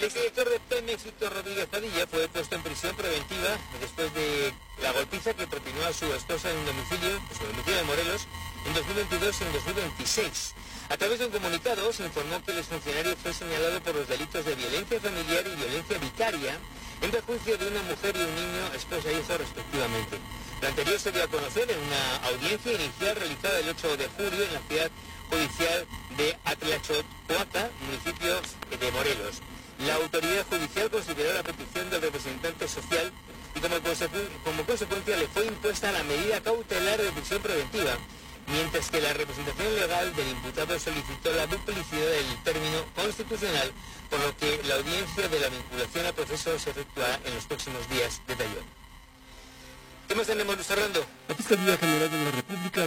El exdirector de Pemex, Víctor Rodríguez Padilla, fue puesto en prisión preventiva después de la golpiza que propinó a su esposa en un domicilio, su domicilio de Morelos, en 2022 y en 2026. A través de un comunicado se informó que el exfuncionario fue señalado por los delitos de violencia familiar y violencia vicaria en perjuicio de una mujer y un niño, esposa e hijo respectivamente. Lo anterior se dio a conocer en una audiencia inicial realizada el 8 de julio en la ciudad judicial de Atlachoaca, municipio de Morelos. La autoridad judicial consideró la petición del representante social y como consecuencia le fue impuesta la medida cautelar de prisión preventiva, mientras que la representación legal del imputado solicitó la duplicidad del término constitucional, por lo que la audiencia de la vinculación a proceso se efectuará en los próximos días, detalló. ¿Qué más tenemos, Luis Fernando? La Fiscalía General de la República